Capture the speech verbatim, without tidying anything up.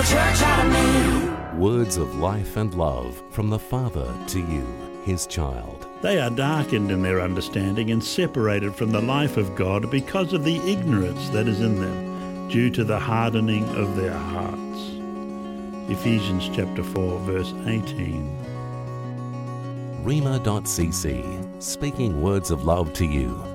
Church out of me. Words of life and love from the Father to you, his child. They are darkened in their understanding and separated from the life of God because of the ignorance that is in them, due to the hardening of their hearts. Ephesians chapter four, verse eighteen. Rhema dot c c, speaking words of love to you.